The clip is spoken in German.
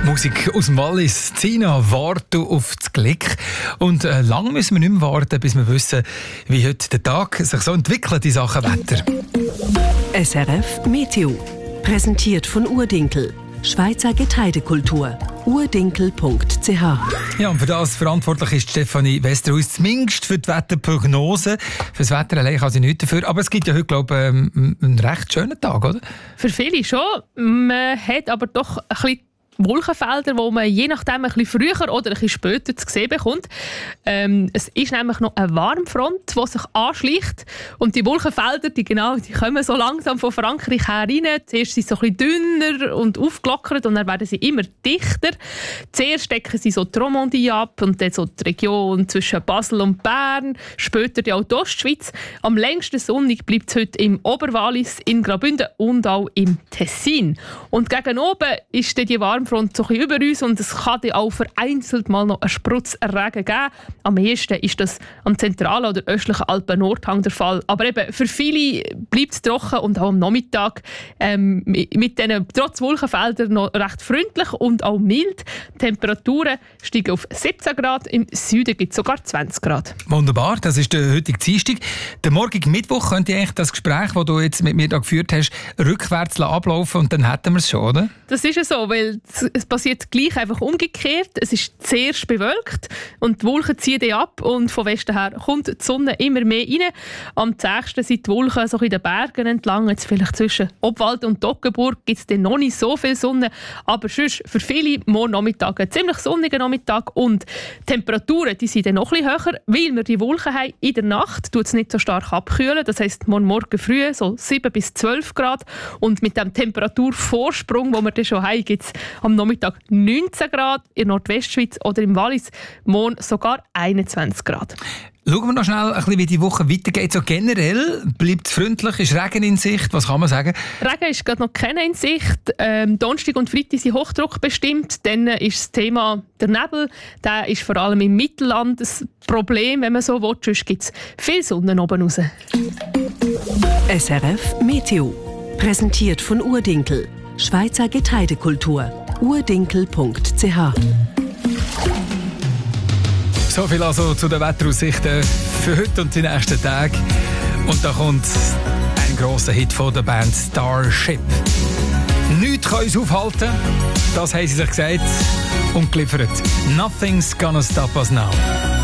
Musik aus dem Wallis. Zina, warte auf das Glück. Und lange müssen wir nicht mehr warten, bis wir wissen, wie heute der Tag sich so entwickelt in Sachen Wetter. SRF Meteo. Präsentiert von Urdinkel. Schweizer Getreidekultur. urdinkel.ch. Ja, und für das verantwortlich ist Stefanie Westerhuis, zumindest für die Wetterprognose. Für das Wetter allein kann sie nichts dafür. Aber es gibt ja heute, glaube ich, einen recht schönen Tag, oder? Für viele schon. Man hat aber doch ein bisschen Wolkenfelder, wo man je nachdem ein bisschen früher oder ein bisschen später zu sehen bekommt. Es ist nämlich noch eine Warmfront, die sich anschleicht. Und die Wolkenfelder, die kommen so langsam von Frankreich her rein. Zuerst sind sie so ein bisschen dünner und aufgelockert und dann werden sie immer dichter. Zuerst decken sie so die Romandie ab und dann so die Region zwischen Basel und Bern. Später die Ostschweiz. Am längsten sonnig bleibt es heute im Oberwallis, in Graubünden und auch im Tessin. Und gegen oben ist dann die Warmfront so ein bisschen über uns und es kann dann auch vereinzelt mal noch einen Sprutz Regen geben. Am ehesten ist das am zentralen oder östlichen Alpen-Nordhang der Fall. Aber eben für viele bleibt es trocken und auch am Nachmittag mit diesen trotz Wolkenfeldern noch recht freundlich und auch mild. Die Temperaturen steigen auf 17 Grad, im Süden gibt es sogar 20 Grad. Wunderbar, das ist der heutige Dienstag. Der morgige Mittwoch könnte eigentlich das Gespräch, das du jetzt mit mir da geführt hast, rückwärts ablaufen und dann hätten wir es schon, oder? Das ist ja so, weil es passiert gleich einfach umgekehrt. Es ist zuerst bewölkt und die Wolken ziehen dann ab und von Westen her kommt die Sonne immer mehr rein. Am zächsten sind die Wolken so in den Bergen entlang. Jetzt vielleicht zwischen Obwalden und Toggenburg gibt es dann noch nicht so viel Sonne, aber sonst für viele morgen Nachmittag ein ziemlich sonniger Nachmittag und die Temperaturen die sind dann noch ein bisschen höher, weil wir die Wolken haben. In der Nacht tut es nicht so stark abkühlen, das heisst morgen früh so 7 bis 12 Grad und mit dem Temperaturvorsprung, den wir dann schon haben, gibt es am Nachmittag 19 Grad, in der Nordwestschweiz oder im Wallis morgen sogar 21 Grad. Schauen wir noch schnell, ein bisschen, wie die Woche weitergeht. So generell bleibt es freundlich, ist Regen in Sicht, was kann man sagen? Regen ist gerade noch keine in Sicht. Donnerstag und Freitag sind Hochdruck bestimmt. Dann ist das Thema der Nebel. Der ist vor allem im Mittelland ein Problem, wenn man so will. Sonst gibt es viel Sonne oben raus. SRF Meteo. Präsentiert von Urdinkel. Schweizer Getreidekultur. urdinkel.ch. So viel also zu den Wetteraussichten für heute und die nächsten Tage. Und da kommt ein grosser Hit von der Band Starship. Nichts kann uns aufhalten, das haben sie sich gesagt und geliefert. Nothing's gonna stop us now.